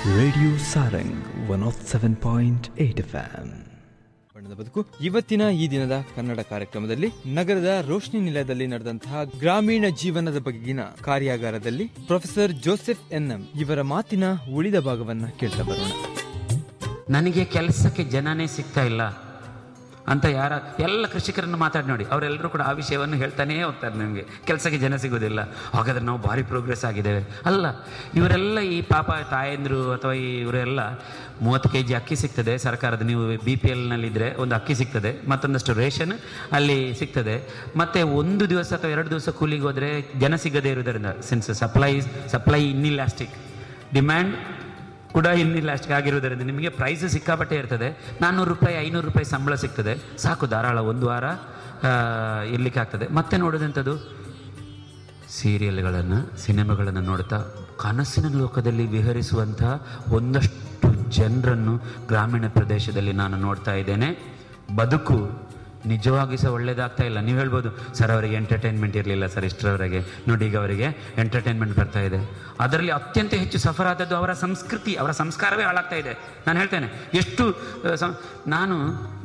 Radio Sarang 107.8 FM. ಬಣ್ಣದ ಬದುಕು. ಇವತ್ತಿನ ಈ ದಿನದ ಕನ್ನಡ ಕಾರ್ಯಕ್ರಮದಲ್ಲಿ ನಗರದ ರೋಶ್ನಿ ನಿಲಯದಲ್ಲಿ ನಡೆದಂತಹ ಗ್ರಾಮೀಣ ಜೀವನದ ಬಗೆಗಿನ ಕಾರ್ಯಾಗಾರದಲ್ಲಿ ಪ್ರೊಫೆಸರ್ ಜೋಸೆಫ್ ಎನ್ಎಂ ಇವರ ಮಾತಿನ ಉಳಿದ ಭಾಗವನ್ನ ಕೇಳ್ತಾ ಬರೋಣ. ನನಗೆ ಕೆಲಸಕ್ಕೆ ಜನನೇ ಸಿಗ್ತಾ ಇಲ್ಲ ಅಂತ ಎಲ್ಲ ಕೃಷಿಕರನ್ನು ಮಾತಾಡಿ ನೋಡಿ, ಅವರೆಲ್ಲರೂ ಕೂಡ ಆ ವಿಷಯವನ್ನು ಹೇಳ್ತಾನೇ ಹೋಗ್ತಾರೆ. ನನಗೆ ಕೆಲಸಕ್ಕೆ ಜನ ಸಿಗೋದಿಲ್ಲ, ಹಾಗಾದ್ರೆ ನಾವು ಭಾರಿ ಪ್ರೋಗ್ರೆಸ್ ಆಗಿದ್ದೇವೆ. ಅಲ್ಲ, ಇವರೆಲ್ಲ ಈ ಪಾಪ ತಾಯಂದ್ರು ಅಥವಾ ಇವರೆಲ್ಲ 30 kg ಅಕ್ಕಿ ಸಿಗ್ತದೆ ಸರ್ಕಾರದ, ನೀವು BPLನಲ್ಲಿದ್ದರೆ ಒಂದು ಅಕ್ಕಿ ಸಿಗ್ತದೆ, ಮತ್ತೊಂದಷ್ಟು ರೇಷನ್ ಅಲ್ಲಿ ಸಿಗ್ತದೆ, ಮತ್ತು ಒಂದು ದಿವಸ ಅಥವಾ 2 ದಿವಸ ಕೂಲಿಗೆ ಹೋದರೆ ಜನ ಸಿಗದೇ ಇರುವುದರಿಂದ, ಸಿನ್ಸ್ ಸಪ್ಲೈ ಇನ್ನಿಲಾಸ್ಟಿಕ್, ಡಿಮ್ಯಾಂಡ್ ಕೂಡ ಇನ್ನಿಲಾಸ್ಟಿಕ್ ಆಗಿರುವುದರಿಂದ ನಿಮಗೆ ಪ್ರೈಸ್ ಸಿಕ್ಕಾಪಟ್ಟೆ ಇರ್ತದೆ. 400 ರೂಪಾಯಿ 500 ರೂಪಾಯಿ ಸಂಬಳ ಸಿಗ್ತದೆ, ಸಾಕು, ಧಾರಾಳ, ಒಂದು ವಾರ ಇರಲಿಕ್ಕೆ ಆಗ್ತದೆ. ಮತ್ತೆ ನೋಡೋದಂಥದ್ದು ಸೀರಿಯಲ್ಗಳನ್ನು, ಸಿನಿಮಾಗಳನ್ನು ನೋಡ್ತಾ ಕನಸಿನ ಲೋಕದಲ್ಲಿ ವಿಹರಿಸುವಂಥ ಒಂದಷ್ಟು ಜನರನ್ನು ಗ್ರಾಮೀಣ ಪ್ರದೇಶದಲ್ಲಿ ನಾನು ನೋಡ್ತಾ ಇದ್ದೇನೆ. ಬದುಕು ನಿಜವಾಗಿ ಸಹ ಒಳ್ಳೇದಾಗ್ತಾ ಇಲ್ಲ. ನೀವು ಹೇಳ್ಬೋದು, ಸರ್ ಅವರಿಗೆ ಎಂಟರ್ಟೈನ್ಮೆಂಟ್ ಇರಲಿಲ್ಲ ಸರ್ ಇಷ್ಟರವರೆಗೆ, ನೋಡಿ ಈಗ ಅವರಿಗೆ ಎಂಟರ್ಟೈನ್ಮೆಂಟ್ ಬರ್ತಾ ಇದೆ. ಅದರಲ್ಲಿ ಅತ್ಯಂತ ಹೆಚ್ಚು ಸಫರ್ ಆದದ್ದು ಅವರ ಸಂಸ್ಕೃತಿ, ಅವರ ಸಂಸ್ಕಾರವೇ ಹಾಳಾಗ್ತಾ ಇದೆ. ನಾನು ಹೇಳ್ತೇನೆ, ಎಷ್ಟು ನಾನು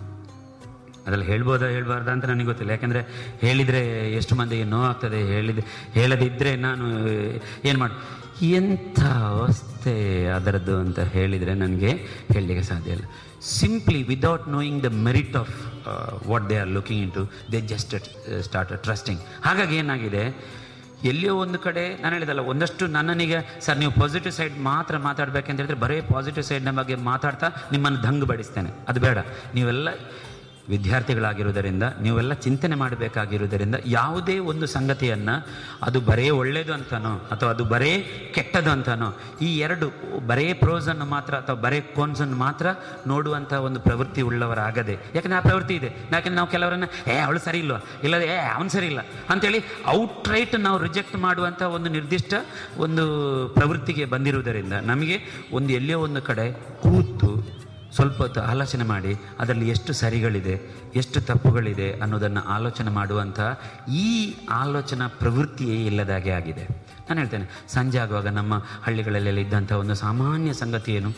ಅದೆಲ್ಲ ಹೇಳ್ಬಾರ್ದು ಅಂತ ನನಗೆ ಗೊತ್ತಿಲ್ಲ, ಯಾಕೆಂದರೆ ಹೇಳಿದರೆ ಎಷ್ಟು ಮಂದಿಗೆ ನೋವಾಗ್ತದೆ, ಹೇಳದಿದ್ದರೆ ನಾನು ಏನು ಮಾಡಿ ಎಂಥ ಅವಸ್ಥೆ ಅದರದ್ದು ಅಂತ ಹೇಳಿದರೆ ನನಗೆ ಹೇಳಲಿಕ್ಕೆ ಸಾಧ್ಯ ಇಲ್ಲ. Simply without knowing the merit of what they are looking in to, they just start trusting. ಹಾಗಾಗಿ ಏನಾಗಿದೆ, ಎಲ್ಲಿಯೋ ಒಂದು ಕಡೆ ನಾನು ಹೇಳಿದಲ್ಲ, ಒಂದಷ್ಟು ನನ್ನನಿಗೆ ಸರ್ ನೀವು ಪಾಸಿಟಿವ್ ಸೈಡ್ ಮಾತ್ರ ಮಾತಾಡಬೇಕಂತ ಹೇಳಿದ್ರೆ ಬರೀ ಪಾಸಿಟಿವ್ ಸೈಡ್ನ ಬಗ್ಗೆ ಮಾತಾಡ್ತಾ ನಿಮ್ಮನ್ನು ದಂಗು ಬಡಿಸ್ತೇನೆ. ಅದು ಬೇಡ. ನೀವೆಲ್ಲ ವಿದ್ಯಾರ್ಥಿಗಳಾಗಿರುವುದರಿಂದ, ನೀವೆಲ್ಲ ಚಿಂತನೆ ಮಾಡಬೇಕಾಗಿರುವುದರಿಂದ, ಯಾವುದೇ ಒಂದು ಸಂಗತಿಯನ್ನು ಅದು ಬರೇ ಒಳ್ಳೆಯದು ಅಂತನೋ ಅಥವಾ ಅದು ಬರೇ ಕೆಟ್ಟದು ಅಂತನೋ, ಈ ಎರಡು ಬರೇ ಪ್ರೋಸನ್ನು ಮಾತ್ರ ಅಥವಾ ಬರೇ ಕೋನ್ಸನ್ನು ಮಾತ್ರ ನೋಡುವಂಥ ಒಂದು ಪ್ರವೃತ್ತಿ ಉಳ್ಳವರಾಗದೆ, ಯಾಕಂದರೆ ಆ ಪ್ರವೃತ್ತಿ ಇದೆ. ಯಾಕಂದರೆ ನಾವು ಕೆಲವರನ್ನು ಅವಳು ಸರಿ ಇಲ್ವಾ, ಇಲ್ಲದೆ ಅವನು ಸರಿ ಇಲ್ಲ ಅಂತೇಳಿ ಔಟ್ರೈಟ್ ನಾವು ರಿಜೆಕ್ಟ್ ಮಾಡುವಂಥ ಒಂದು ನಿರ್ದಿಷ್ಟ ಒಂದು ಪ್ರವೃತ್ತಿಗೆ ಬಂದಿರುವುದರಿಂದ ನಮಗೆ ಒಂದು ಎಲ್ಲಿಯೋ ಒಂದು ಕಡೆ ಕೂತು ಸ್ವಲ್ಪ ಹೊತ್ತು ಆಲೋಚನೆ ಮಾಡಿ ಅದರಲ್ಲಿ ಎಷ್ಟು ಸರಿಗಳಿದೆ, ಎಷ್ಟು ತಪ್ಪುಗಳಿದೆ ಅನ್ನೋದನ್ನು ಆಲೋಚನೆ ಮಾಡುವಂಥ ಈ ಆಲೋಚನಾ ಪ್ರವೃತ್ತಿಯೇ ಇಲ್ಲದಾಗೆ ಆಗಿದೆ. ನಾನು ಹೇಳ್ತೇನೆ, ಸಂಜೆ ಆಗುವಾಗ ನಮ್ಮ ಹಳ್ಳಿಗಳಲ್ಲೆಲ್ಲ ಇದ್ದಂಥ ಒಂದು ಸಾಮಾನ್ಯ ಸಂಗತಿ ಏನು,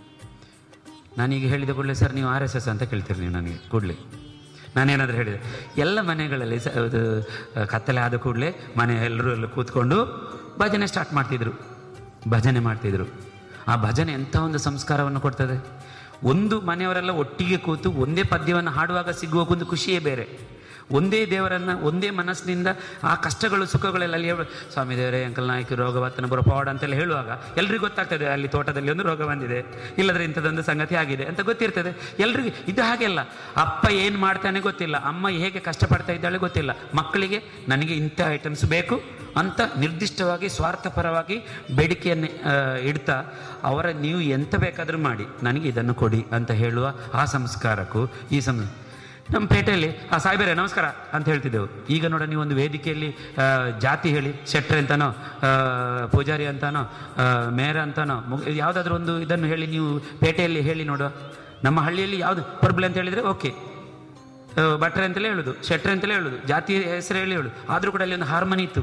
ನಾನೀಗ ಹೇಳಿದ ಕೂಡಲೇ ಸರ್ ನೀವು RSS ಅಂತ ಕೇಳ್ತೀರಿ ನೀವು ನನಗೆ ಕೂಡಲೇ. ನಾನೇನಾದರೂ ಹೇಳಿದೆ, ಎಲ್ಲ ಮನೆಗಳಲ್ಲಿ ಕತ್ತಲೆ ಆದ ಕೂಡಲೇ ಮನೆ ಎಲ್ಲರೂ ಕೂತ್ಕೊಂಡು ಭಜನೆ ಸ್ಟಾರ್ಟ್ ಮಾಡ್ತಿದ್ರು, ಭಜನೆ ಮಾಡ್ತಿದ್ರು. ಆ ಭಜನೆ ಎಂಥ ಒಂದು ಸಂಸ್ಕಾರವನ್ನು ಕೊಡ್ತದೆ. ಒಂದು ಮನೆಯವರೆಲ್ಲ ಒಟ್ಟಿಗೆ ಕೂತು ಒಂದೇ ಪದ್ಯವನ್ನು ಹಾಡುವಾಗ ಸಿಗುವ ಒಂದು ಖುಷಿಯೇ ಬೇರೆ. ಒಂದೇ ದೇವರನ್ನು ಒಂದೇ ಮನಸ್ಸಿನಿಂದ ಆ ಕಷ್ಟಗಳು ಸುಖಗಳೆಲ್ಲ ಅಲ್ಲಿ ಸ್ವಾಮಿ ದೇವರೇ ಅಂಕಲ್ ನಾಯಕ ರೋಗ ಬರ್ತನ ಬರೋಪಾಡ ಅಂತೆಲ್ಲ ಹೇಳುವಾಗ ಎಲ್ರಿಗೂ ಗೊತ್ತಾಗ್ತದೆ, ಅಲ್ಲಿ ತೋಟದಲ್ಲಿ ಒಂದು ರೋಗ ಬಂದಿದೆ, ಇಲ್ಲದ್ರೆ ಇಂಥದ್ದೊಂದು ಸಂಗತಿ ಆಗಿದೆ ಅಂತ ಗೊತ್ತಿರ್ತದೆ ಎಲ್ರಿಗೂ. ಇದು ಹಾಗೆಲ್ಲ, ಅಪ್ಪ ಏನು ಮಾಡ್ತಾನೆ ಗೊತ್ತಿಲ್ಲ, ಅಮ್ಮ ಹೇಗೆ ಕಷ್ಟಪಡ್ತಾ ಇದ್ದಾಳೆ ಗೊತ್ತಿಲ್ಲ, ಮಕ್ಕಳಿಗೆ ನನಗೆ ಇಂಥ ಐಟಮ್ಸ್ ಬೇಕು ಅಂತ ನಿರ್ದಿಷ್ಟವಾಗಿ ಸ್ವಾರ್ಥಪರವಾಗಿ ಬೇಡಿಕೆಯನ್ನು ಇಡ್ತಾ ಅವರ ನೀವು ಎಂತ ಬೇಕಾದರೂ ಮಾಡಿ ನನಗೆ ಇದನ್ನು ಕೊಡಿ ಅಂತ ಹೇಳುವ ಆ ಸಂಸ್ಕಾರಕ್ಕೂ ನಮ್ಮ ಪೇಟೆಯಲ್ಲಿ ಆ ಸಾಯ್ಬೇರೆ ನಮಸ್ಕಾರ ಅಂತ ಹೇಳ್ತಿದ್ದೆವು. ಈಗ ನೋಡ ನೀವು ಒಂದು ವೇದಿಕೆಯಲ್ಲಿ ಜಾತಿ ಹೇಳಿ, ಶೆಟ್ರೆ ಅಂತಾನೋ, ಪೂಜಾರಿ ಅಂತಾನೋ, ಮೇರ ಅಂತಾನೋ, ಯಾವುದಾದ್ರೂ ಒಂದು ಇದನ್ನು ಹೇಳಿ ನೀವು ಪೇಟೆಯಲ್ಲಿ ಹೇಳಿ ನೋಡುವ. ನಮ್ಮ ಹಳ್ಳಿಯಲ್ಲಿ ಯಾವುದು ಪರ್ಬಲೆ ಅಂತ ಹೇಳಿದರೆ ಓಕೆ, ಭಟ್ರೆ ಅಂತಲೇ ಹೇಳೋದು, ಶೆಟ್ರೆ ಅಂತಲೇ ಹೇಳೋದು, ಜಾತಿ ಹೆಸರು ಹೇಳಿ ಹೇಳೋದು. ಆದರೂ ಕೂಡ ಅಲ್ಲಿ ಒಂದು ಹಾರ್ಮನಿ ಇತ್ತು,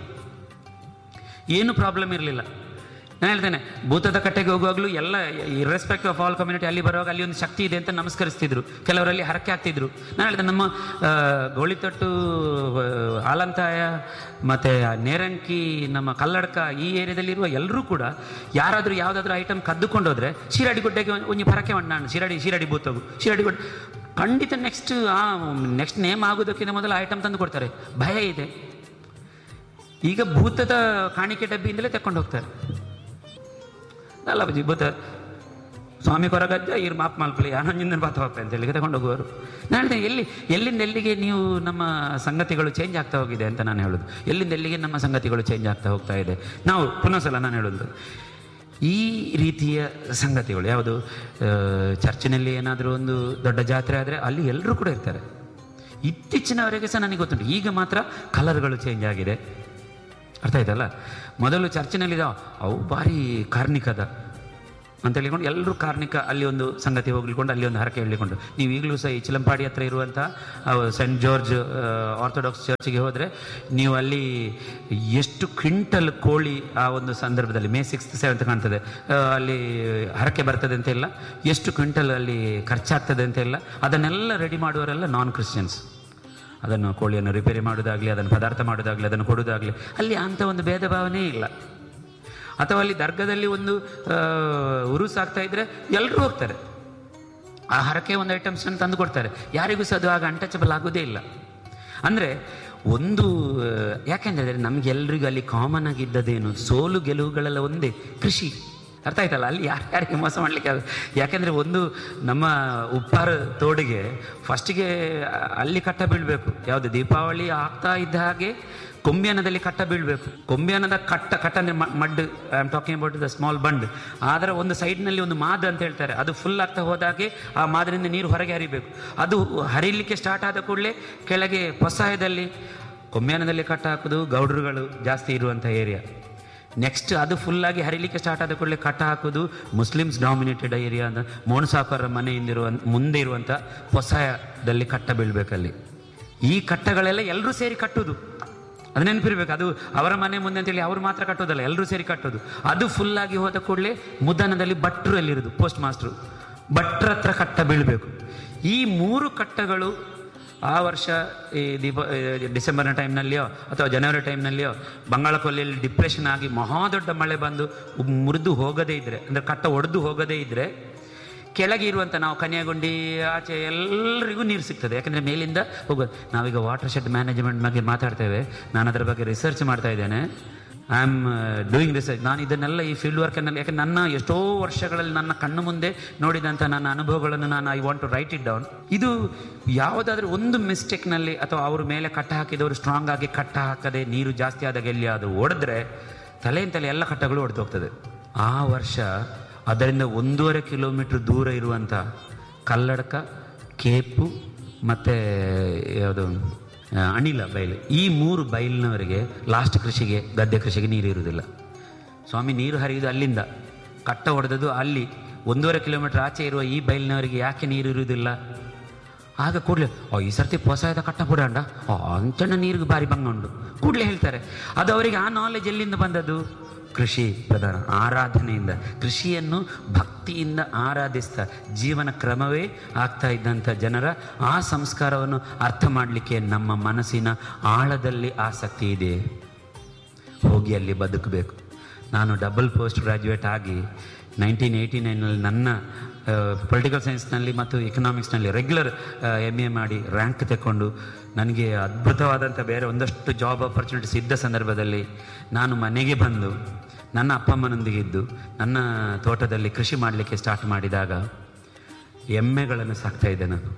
ಏನು ಪ್ರಾಬ್ಲಮ್ ಇರಲಿಲ್ಲ. ನಾನು ಹೇಳ್ತೇನೆ, ಭೂತದ ಕಟ್ಟೆಗೆ ಹೋಗುವಾಗಲೂ ಎಲ್ಲ ಇರ್ರೆಸ್ಪೆಕ್ಟ್ ಆಫ್ ಆಲ್ ಕಮ್ಯುನಿಟಿ ಅಲ್ಲಿ ಬರುವಾಗ ಅಲ್ಲಿ ಒಂದು ಶಕ್ತಿ ಇದೆ ಅಂತ ನಮಸ್ಕರಿಸ್ತಿದ್ರು, ಕೆಲವರಲ್ಲಿ ಹರಕೆ ಆಗ್ತಿದ್ರು. ನಾನು ಹೇಳಿದೆ, ನಮ್ಮ ಗೋಳಿತಟ್ಟು, ಆಲಂತಾಯ ಮತ್ತು ನೇರಂಕಿ, ನಮ್ಮ ಕಲ್ಲಡ್ಕ ಈ ಏರಿಯಾದಲ್ಲಿರುವ ಎಲ್ಲರೂ ಕೂಡ ಯಾರಾದರೂ ಯಾವುದಾದ್ರೂ ಐಟಮ್ ಕದ್ದುಕೊಂಡೋದ್ರೆ ಶಿರಾಡಿ ಗುಡ್ಡೆಗೆ ಒಂದು ಪರಕೆ ನಾನು ಶಿರಾಡಿ ಭೂತವು ಶಿರಾಡಿ ಗುಡ್ಡೆ ಖಂಡಿತ ನೆಕ್ಸ್ಟ್ ನೇಮ್ ಆಗೋದಕ್ಕಿಂತ ಮೊದಲು ಐಟಮ್ ತಂದು ಕೊಡ್ತಾರೆ. ಭಯ ಇದೆ. ಈಗ ಭೂತದ ಕಾಣಿಕೆ ಡಬ್ಬಿಯಿಂದಲೇ ತಕೊಂಡು ಹೋಗ್ತಾರೆ. ಅಲ್ಲ ಬಜಿ ಭೂತ ಸ್ವಾಮಿ ಕೊರಗಜ್ಜ ಇರು ಮಾಪ್ ಮಲ್ಪಲಿ ಆನಂದಿಂದ ಬಾತ ಹೋಗ್ತಾ ಅಂತ ಹೇಳಿ ತಗೊಂಡು ಹೋಗುವರು. ನಾನು ಹೇಳಿದೆ, ಎಲ್ಲಿಂದ ಎಲ್ಲಿಗೆ ನೀವು ನಮ್ಮ ಸಂಗತಿಗಳು ಚೇಂಜ್ ಆಗ್ತಾ ಹೋಗಿದೆ ಅಂತ ನಾನು ಹೇಳೋದು. ಎಲ್ಲಿಂದ ಎಲ್ಲಿಗೆ ನಮ್ಮ ಸಂಗತಿಗಳು ಚೇಂಜ್ ಆಗ್ತಾ ಹೋಗ್ತಾ ಇದೆ. ನಾವು ಪುನಃ ಸಲ ನಾನು ಹೇಳೋದು, ಈ ರೀತಿಯ ಸಂಗತಿಗಳು ಯಾವುದು, ಚರ್ಚಿನಲ್ಲಿ ಏನಾದರೂ ಒಂದು ದೊಡ್ಡ ಜಾತ್ರೆ ಆದರೆ ಅಲ್ಲಿ ಎಲ್ಲರೂ ಕೂಡ ಇರ್ತಾರೆ. ಇತ್ತೀಚಿನವರೆಗೆ ಸಹ ನನಗೆ ಗೊತ್ತುಂಟು, ಈಗ ಮಾತ್ರ ಕಲರ್ಗಳು ಚೇಂಜ್ ಆಗಿದೆ. ಅರ್ಥ ಆಯ್ತಲ್ಲ, ಮೊದಲು ಚರ್ಚಿನಲ್ಲಿದ್ದಾವೆ ಅವು ಭಾರಿ ಕಾರ್ಣಿಕದ, ಅಂತ ಹೇಳಿಕೊಂಡು ಎಲ್ಲರೂ ಕಾರ್ಣಿಕ ಅಲ್ಲಿ ಒಂದು ಸಂಗತಿ ಹೋಗ್ಲಿಕೊಂಡು ಅಲ್ಲಿ ಒಂದು ಹರಕೆ ಹೇಳಿಕೊಂಡು, ನೀವು ಈಗಲೂ ಸಹ ಈ ಚಿಲಂಪಾಡಿ ಹತ್ರ ಇರುವಂಥ ಸೆಂಟ್ ಜಾರ್ಜ್ ಆರ್ಥೋಡಾಕ್ಸ್ ಚರ್ಚ್ಗೆ ಹೋದರೆ ನೀವು ಅಲ್ಲಿ ಎಷ್ಟು ಕ್ವಿಂಟಲ್ ಕೋಳಿ ಆ ಒಂದು ಸಂದರ್ಭದಲ್ಲಿ May 6th 7th ಕಾಣ್ತದೆ, ಅಲ್ಲಿ ಹರಕೆ ಬರ್ತದೆ ಅಂತ ಇಲ್ಲ, ಎಷ್ಟು ಕ್ವಿಂಟಲ್ ಅಲ್ಲಿ ಖರ್ಚಾಗ್ತದೆ ಅಂತ ಇಲ್ಲ, ಅದನ್ನೆಲ್ಲ ರೆಡಿ ಮಾಡುವವರೆಲ್ಲ ನಾನ್ ಕ್ರಿಶ್ಚಿಯನ್ಸ್. ಅದನ್ನು ಕೋಳಿಯನ್ನು ರಿಪೇರಿ ಮಾಡೋದಾಗಲಿ, ಅದನ್ನು ಪದಾರ್ಥ ಮಾಡೋದಾಗಲಿ, ಅದನ್ನು ಕೊಡೋದಾಗಲಿ ಅಲ್ಲಿ ಅಂಥ ಒಂದು ಭೇದ ಭಾವನೆ ಇಲ್ಲ. ಅಥವಾ ಅಲ್ಲಿ ದರ್ಗಾದಲ್ಲಿ ಒಂದು ಉರುಸ್ ಆಗ್ತಾ ಇದ್ರೆ ಎಲ್ಲರೂ ಹೋಗ್ತಾರೆ, ಆ ಹರಕೆ ಒಂದು ಐಟಮ್ಸನ್ನು ತಂದು ಕೊಡ್ತಾರೆ, ಯಾರಿಗೂ ಸಹ ಅದು ಆಗ ಅನ್ಟಚಬಲ್ ಆಗೋದೇ ಇಲ್ಲ. ಅಂದರೆ ಒಂದು ಯಾಕೆಂದರೆ ನಮಗೆಲ್ಲರಿಗೂ ಅಲ್ಲಿ ಕಾಮನ್ ಆಗಿದ್ದದೇನು, ಸೋಲು ಗೆಲುವುಗಳೆಲ್ಲ ಒಂದೇ, ಕೃಷಿ. ಅರ್ಥ ಆಯ್ತಲ್ಲ, ಅಲ್ಲಿ ಯಾರಿಗೆ ಮೋಸ ಮಾಡಲಿಕ್ಕೆ ಆಗ. ಯಾಕೆಂದರೆ ಒಂದು ನಮ್ಮ ಉಪ್ಪಾರ ತೋಡಿಗೆ ಫಸ್ಟಿಗೆ ಅಲ್ಲಿ ಕಟ್ಟ ಬೀಳಬೇಕು, ಯಾವುದು ದೀಪಾವಳಿ ಆಗ್ತಾ ಇದ್ದ ಹಾಗೆ ಕೊಂಬ್ಯಾನದಲ್ಲಿ ಕಟ್ಟ ಬೀಳಬೇಕು. ಕೊಂಬ್ಯಾನದ ಕಟ್ಟ ಅಂದರೆ mud, I am talking about the small ಬಂಡ್. ಅದರ ಒಂದು ಸೈಡ್ನಲ್ಲಿ ಒಂದು ಮಾದ ಅಂತ ಹೇಳ್ತಾರೆ, ಅದು ಫುಲ್ ಆಗ್ತಾ ಹೋದಾಗೆ ಆ ಮಾದರಿಂದ ನೀರು ಹೊರಗೆ ಹರಿಬೇಕು. ಅದು ಹರಿಲಿಕ್ಕೆ ಸ್ಟಾರ್ಟ್ ಆದ ಕೂಡಲೇ ಕೆಳಗೆ ಪೊಸಾಯದಲ್ಲಿ ಕೊಂಬ್ಯಾನದಲ್ಲಿ ಕಟ್ಟ ಹಾಕೋದು ಗೌಡ್ರುಗಳು ಜಾಸ್ತಿ ಇರುವಂಥ ಏರಿಯಾ. ನೆಕ್ಸ್ಟ್ ಅದು ಫುಲ್ಲಾಗಿ ಹರಿಲಿಕ್ಕೆ ಸ್ಟಾರ್ಟ್ ಆದ ಕೂಡಲೇ ಕಟ್ಟ ಹಾಕೋದು ಮುಸ್ಲಿಮ್ಸ್ ಡಾಮಿನೇಟೆಡ್ ಏರಿಯಾ ಅಂತ ಮೋಣಸಾಕರ ಮುಂದೆ ಇರುವಂಥ ಪೊಸಾಯದಲ್ಲಿ ಕಟ್ಟ ಬೀಳ್ಬೇಕಲ್ಲಿ. ಈ ಕಟ್ಟಗಳೆಲ್ಲ ಎಲ್ಲರೂ ಸೇರಿ ಕಟ್ಟೋದು, ಅದು ನೆನಪಿರ್ಬೇಕು. ಅದು ಅವರ ಮನೆ ಮುಂದೆ ಅಂತೇಳಿ ಅವ್ರು ಮಾತ್ರ ಕಟ್ಟೋದಲ್ಲ, ಎಲ್ಲರೂ ಸೇರಿ ಕಟ್ಟೋದು. ಅದು ಫುಲ್ಲಾಗಿ ಹೋದ ಕೂಡಲೇ ಮುದ್ದನದಲ್ಲಿ ಭಟ್ರು ಎಲ್ಲಿರೋದು, ಪೋಸ್ಟ್ ಮಾಸ್ಟ್ರು, ಭಟ್ರ ಹತ್ರ ಕಟ್ಟ ಬೀಳಬೇಕು. ಈ 3 ಕಟ್ಟಗಳು ಆ ವರ್ಷ ಈ ಡಿಸೆಂಬರ್ನ ಟೈಮ್ನಲ್ಲಿಯೋ ಅಥವಾ ಜನವರಿ ಟೈಮ್ನಲ್ಲಿಯೋ ಬಂಗಾಳ ಕೊಲ್ಲಿಯಲ್ಲಿ ಡಿಪ್ರೆಷನ್ ಆಗಿ ಮಹಾದೊಡ್ಡ ಮಳೆ ಬಂದು ಮುರಿದು ಹೋಗದೇ ಇದ್ದರೆ, ಅಂದರೆ ಕಟ್ಟ ಒಡೆದು ಹೋಗದೇ ಇದ್ದರೆ, ಕೆಳಗೆ ಇರುವಂಥ ನಾವು ಕನ್ಯಾಗುಂಡಿ ಆಚೆ ಎಲ್ಲರಿಗೂ ನೀರು ಸಿಗ್ತದೆ. ಯಾಕೆಂದರೆ ಮೇಲಿಂದ ಹೋಗೋದು. ನಾವೀಗ ವಾಟರ್ ಶೆಡ್ ಮ್ಯಾನೇಜ್ಮೆಂಟ್ ಬಗ್ಗೆ ಮಾತಾಡ್ತೇವೆ, ನಾನು ಅದರ ಬಗ್ಗೆ ರಿಸರ್ಚ್ ಮಾಡ್ತಾ ಇದ್ದೇನೆ. I am doing research. ನಾನು ಇದನ್ನೆಲ್ಲ ಈ ಫೀಲ್ಡ್ ವರ್ಕನ್ನಲ್ಲಿ, ಯಾಕೆ ನನ್ನ ಎಷ್ಟೋ ವರ್ಷಗಳಲ್ಲಿ ನನ್ನ ಕಣ್ಣು ಮುಂದೆ ನೋಡಿದಂಥ ನನ್ನ ಅನುಭವಗಳನ್ನು ನಾನು I want to right it down. ಇದು ಯಾವುದಾದ್ರೂ ಒಂದು ಮಿಸ್ಟೇಕ್ನಲ್ಲಿ ಅಥವಾ ಅವ್ರ ಮೇಲೆ ಕಟ್ಟ ಹಾಕಿದವರು ಸ್ಟ್ರಾಂಗ್ ಆಗಿ ಕಟ್ಟ ಹಾಕದೆ ನೀರು ಜಾಸ್ತಿ ಆದಾಗ ಎಲ್ಲಿ ಅದು ಓಡಿದ್ರೆ ತಲೆಯಿಂದಲೇ ಎಲ್ಲ ಕಟ್ಟಗಳು ಒಡೆದು ಹೋಗ್ತದೆ. ಆ ವರ್ಷ ಅದರಿಂದ 1.5 ಕಿಲೋಮೀಟ್ರ್ ದೂರ ಇರುವಂಥ ಕಲ್ಲಡ್ಕ, ಕೇಪು ಮತ್ತು ಯಾವುದು ಅಣಿಲ ಬಯಲು, ಈ 3 ಬಯಲಿನವರಿಗೆ ಲಾಸ್ಟ್ ಕೃಷಿಗೆ, ಗದ್ದೆ ಕೃಷಿಗೆ ನೀರು ಇರುವುದಿಲ್ಲ. ಸ್ವಾಮಿ ನೀರು ಹರಿಯುವುದು ಅಲ್ಲಿಂದ, ಕಟ್ಟ ಹೊಡೆದದ್ದು ಅಲ್ಲಿ 1.5 ಕಿಲೋಮೀಟ್ರ್ ಆಚೆ ಇರುವ ಈ ಬಯಲಿನವರಿಗೆ ಯಾಕೆ ನೀರು ಇರುವುದಿಲ್ಲ? ಆಗ ಕೂಡಲೇ ಈ ಸರ್ತಿ ಪೊಸಾಯದ ಕಟ್ಟ ಬಿಡಂಡ, ಅಂಚಣ್ಣ ನೀರಿಗೆ ಬಾರಿ ಭಂಗ ಉಂಟು ಕೂಡಲೇ ಹೇಳ್ತಾರೆ. ಅದು ಅವರಿಗೆ ಆ ನಾಲೆಜ್ ಎಲ್ಲಿಂದ ಬಂದದ್ದು? ಕೃಷಿ ಪ್ರಧಾನ ಆರಾಧನೆಯಿಂದ, ಕೃಷಿಯನ್ನು ಭಕ್ತಿಯಿಂದ ಆರಾಧಿಸ್ತಾ ಜೀವನ ಕ್ರಮವೇ ಆಗ್ತಾ ಇದ್ದಂಥ ಜನರ ಆ ಸಂಸ್ಕಾರವನ್ನು ಅರ್ಥ ಮಾಡಲಿಕ್ಕೆ ನಮ್ಮ ಮನಸ್ಸಿನ ಆಳದಲ್ಲಿ ಆಸಕ್ತಿ ಇದೆ. ಹೋಗಿ ಅಲ್ಲಿ ಬದುಕಬೇಕು. ನಾನು ಡಬಲ್ ಪೋಸ್ಟ್ ಗ್ರ್ಯಾಜುಯೇಟ್ ಆಗಿ 1989ನಲ್ಲಿ ನನ್ನ ಪೊಲಿಟಿಕಲ್ ಸೈನ್ಸ್ನಲ್ಲಿ ಮತ್ತು ಎಕನಾಮಿಕ್ಸ್ನಲ್ಲಿ ರೆಗ್ಯುಲರ್ MA ಮಾಡಿ ರ್ಯಾಂಕ್ ತೆಕ್ಕೊಂಡು ನನಗೆ ಅದ್ಭುತವಾದಂಥ ಬೇರೆ ಒಂದಷ್ಟು ಜಾಬ್ ಆಪರ್ಚುನಿಟೀಸ್ ಇದ್ದ ಸಂದರ್ಭದಲ್ಲಿ ನಾನು ಮನೆಗೆ ಬಂದು ನನ್ನ ಅಪ್ಪ ಅಮ್ಮನೊಂದಿಗೆ ಇದ್ದು ನನ್ನ ತೋಟದಲ್ಲಿ ಕೃಷಿ ಮಾಡಲಿಕ್ಕೆ ಸ್ಟಾರ್ಟ್ ಮಾಡಿದಾಗ ಎಮ್ಮೆಗಳನ್ನು ಸಾಕ್ತಾ ಇದ್ದೆ ನಾನು.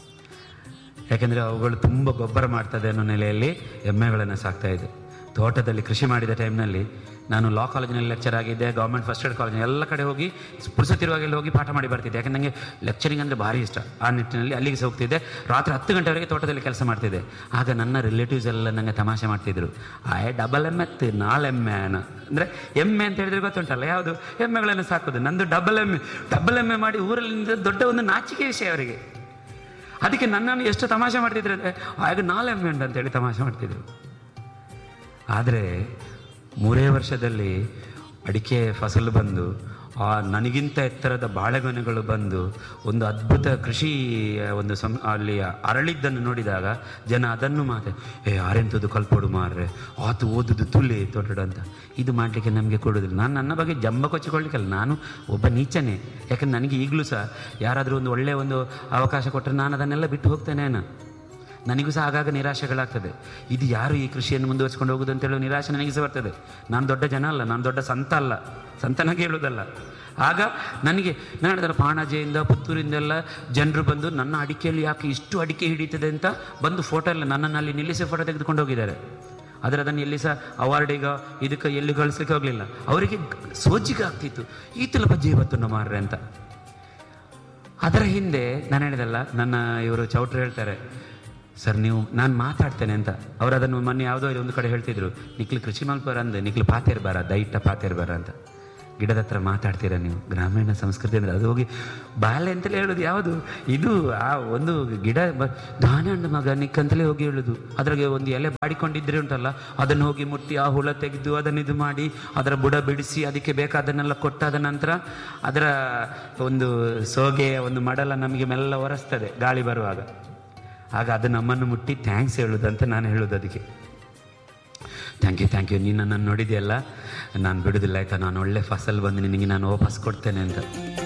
ಯಾಕೆಂದರೆ ಅವುಗಳು ತುಂಬ ಗೊಬ್ಬರ ಮಾಡ್ತದೆ ಅನ್ನೋ ನೆಲೆಯಲ್ಲಿ ಎಮ್ಮೆಗಳನ್ನು ಸಾಕ್ತಾ ಇದ್ದೆ. ತೋಟದಲ್ಲಿ ಕೃಷಿ ಮಾಡಿದ ಟೈಮ್ನಲ್ಲಿ ನಾನು ಲಾ ಕಾಲೇಜಿನಲ್ಲಿ ಲೆಕ್ಚರ್ ಆಗಿದ್ದೆ, ಗೌರ್ಮೆಂಟ್ ಫಸ್ಟ್ ಏಡ್ ಕಾಲೇಜ್ ಎಲ್ಲ ಕಡೆ ಹೋಗಿ ಪುರುಸತ್ತಿರುವಾಗೆಲ್ಲ ಹೋಗಿ ಪಾಠ ಮಾಡಿ ಬರ್ತಿದ್ದೆ. ಯಾಕೆಂದರೆ ನನಗೆ ಲೆಕ್ಚರಿಂಗ್ ಅಂದರೆ ಭಾರಿ ಇಷ್ಟ. ಆ ನಿಟ್ಟಿನಲ್ಲಿ ಅಲ್ಲಿಗೆ ಹೋಗ್ತಿದ್ದೆ. ರಾತ್ರಿ 10 ಗಂಟೆವರೆಗೆ ತೋಟದಲ್ಲಿ ಕೆಲಸ ಮಾಡ್ತಿದ್ದೆ. ಆಗ ನನ್ನ ರಿಲೇಟಿವ್ಸ್ ಎಲ್ಲ ನನಗೆ ತಮಾಷೆ ಮಾಡ್ತಿದ್ರು, ಡಬಲ್ ಎಮ್ಮೆ ಎತ್ತು 4 ಎಮ್ಮೆನ, ಅಂದರೆ ಎಮ್ಮೆ ಅಂತ ಹೇಳಿದ್ರೆ ಗೊತ್ತುಂಟಲ್ಲ ಯಾವುದು, ಎಮ್ಮೆಗಳನ್ನು ಸಾಕೋದು. ನಂದು ಡಬಲ್ ಎಮ್ಮೆ ಮಾಡಿ ಊರಲ್ಲಿ ದೊಡ್ಡ ಒಂದು ನಾಚಿಕೆ ವಿಷಯ ಅವರಿಗೆ. ಅದಕ್ಕೆ ನನ್ನನ್ನು ಎಷ್ಟು ತಮಾಷೆ ಮಾಡ್ತಿದ್ರು ಅಂದರೆ ಆಗ 4 ಎಮ್ಮೆ ಉಂಟು ಅಂತೇಳಿ ತಮಾಷೆ ಮಾಡ್ತಿದ್ರು. ಆದರೆ 3 ವರ್ಷದಲ್ಲಿ ಅಡಿಕೆ ಫಸಲು ಬಂದು ನನಗಿಂತ ಎತ್ತರದ ಬಾಳೆಗೊನೆಗಳು ಬಂದು ಒಂದು ಅದ್ಭುತ ಕೃಷಿ ಒಂದು ಅಲ್ಲಿ ಅರಳಿದ್ದನ್ನು ನೋಡಿದಾಗ ಜನ ಅದನ್ನು ಆರೆಂತದ್ದು ಕಲ್ಪೊಡು ಮಾರ್ರೆ, ಆತು ಓದುದು ತುಳ್ಳಿ ತೋಟಡು ಅಂತ. ಇದು ಮಾಡಲಿಕ್ಕೆ ನಮಗೆ ಕೊಡೋದಿಲ್ಲ. ನಾನು ನನ್ನ ಬಗ್ಗೆ ಜಂಬ ಕೊಚ್ಚಿಕೊಳ್ಳಿಕ್ಕಲ್ಲ, ನಾನು ಒಬ್ಬ ನೀಚನೇ. ಯಾಕಂದ್ರೆ ನನಗೆ ಈಗಲೂ ಸಹ ಯಾರಾದರೂ ಒಂದು ಒಳ್ಳೆಯ ಒಂದು ಅವಕಾಶ ಕೊಟ್ಟರೆ ನಾನು ಅದನ್ನೆಲ್ಲ ಬಿಟ್ಟು ಹೋಗ್ತೇನೆ. ನನಗೂ ಸಹ ಆಗಾಗ ನಿರಾಶೆಗಳಾಗ್ತದೆ. ಇದು ಯಾರು ಈ ಕೃಷಿಯನ್ನು ಮುಂದುವರಿಸ್ಕೊಂಡು ಹೋಗೋದು ಅಂತ ಹೇಳೋ ನಿರಾಶೆ ನನಗೆ ಸಹ ಬರ್ತದೆ. ನಾನು ದೊಡ್ಡ ಜನ ಅಲ್ಲ, ನಾನು ದೊಡ್ಡ ಸಂತ ಅಲ್ಲ, ಸಂತನಾಗಿ ಹೇಳೋದಲ್ಲ. ಆಗ ನನಗೆ ನಾನು ಹೇಳಿದ್ರೆ ಪಾಣಾಜೆಯಿಂದ ಪುತ್ತೂರಿಂದೆಲ್ಲ ಜನರು ಬಂದು ನನ್ನ ಅಡಿಕೆಯಲ್ಲಿ ಯಾಕೆ ಇಷ್ಟು ಅಡಿಕೆ ಹಿಡಿತದೆ ಅಂತ ಬಂದು ಫೋಟೋ ಎಲ್ಲ ನನ್ನನ್ನು ಅಲ್ಲಿ ನಿಲ್ಲಿಸಿ ಫೋಟೋ ತೆಗೆದುಕೊಂಡು ಹೋಗಿದ್ದಾರೆ. ಆದರೆ ಅದನ್ನು ಎಲ್ಲಿ ಸಹ ಅವಾರ್ಡಿಗ ಇದಕ್ಕೆ ಎಲ್ಲಿ ಗಳಿಸ್ಲಿಕ್ಕೆ ಹೋಗಲಿಲ್ಲ. ಅವರಿಗೆ ಸೋಜಿಗೆ ಆಗ್ತಿತ್ತು, ಈತಲ ಬಜ್ಜಿ ಇವತ್ತು ಮಾರ್ರೆ ಅಂತ. ಅದರ ಹಿಂದೆ ನಾನು ಹೇಳಿದಲ್ಲ, ನನ್ನ ಇವರು ಚೌಟ್ರು ಹೇಳ್ತಾರೆ, ಸರ್ ನೀವು ನಾನು ಮಾತಾಡ್ತೇನೆ ಅಂತ. ಅವರು ಅದನ್ನು ಮೊನ್ನೆ ಯಾವುದೋ ಒಂದು ಕಡೆ ಹೇಳ್ತಿದ್ರು, ನಿಕ್ಲು ಕೃಷಿ ಮಲ್ಪರ ಅಂದೆ ನಿಕ್ಲು ಪಾತೇರ್ ಬಾರ ದೈಟ ಪಾತೇರ್ ಬಾರ ಅಂತ. ಗಿಡದ ಹತ್ರ ಮಾತಾಡ್ತೀರಾ ನೀವು? ಗ್ರಾಮೀಣ ಸಂಸ್ಕೃತಿ ಅಂದರೆ ಅದು ಹೋಗಿ ಬಾಲ್ಯ ಅಂತಲೇ ಹೇಳೋದು ಯಾವುದು ಇದು, ಆ ಒಂದು ಗಿಡ ದಾನೆ ಹಣ್ಣು ಮಗ ನಿಕ್ಕಂತಲೇ ಹೋಗಿ ಹೇಳೋದು. ಅದ್ರಾಗೆ ಒಂದು ಎಲೆ ಬಾಡಿಕೊಂಡಿದ್ರೆ ಉಂಟಲ್ಲ, ಅದನ್ನು ಹೋಗಿ ಮುಟ್ಟಿ ಆ ಹುಳ ತೆಗೆದು ಅದನ್ನು ಇದು ಮಾಡಿ ಅದರ ಬುಡ ಬಿಡಿಸಿ ಅದಕ್ಕೆ ಬೇಕಾದನ್ನೆಲ್ಲ ಕೊಟ್ಟಾದ ನಂತರ ಅದರ ಒಂದು ಸೋಗೆ ಒಂದು ಮಡಲ ನಮಗೆ ಮೆಲ್ಲ ಒರೆಸ್ತದೆ ಗಾಳಿ ಬರುವಾಗ. ಆಗ ಅದು ನಮ್ಮನ್ನು ಮುಟ್ಟಿ ಥ್ಯಾಂಕ್ಸ್ ಹೇಳೋದಂತ ನಾನು ಹೇಳೋದು ಅದಕ್ಕೆ. ಥ್ಯಾಂಕ್ ಯು ನೀನು ನನ್ನನ್ನು ನೋಡಿದೆಯಲ್ಲ, ನಾನು ಬಿಡೋದಿಲ್ಲ ಆಯಿತಾ, ನಾನು ಒಳ್ಳೆ ಫಸಲ್ ಬಂದು ನಿನಗೆ ನಾನು ವಾಪಸ್ ಕೊಡ್ತೇನೆ ಅಂತ.